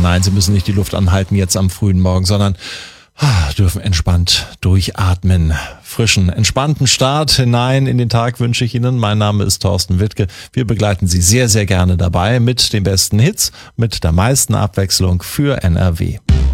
Nein, Sie müssen nicht die Luft anhalten jetzt am frühen Morgen, sondern dürfen entspannt durchatmen. Frischen, entspannten Start hinein in den Tag wünsche ich Ihnen. Mein Name ist Thorsten Wittke. Wir begleiten Sie sehr, sehr gerne dabei mit den besten Hits, mit der meisten Abwechslung für NRW.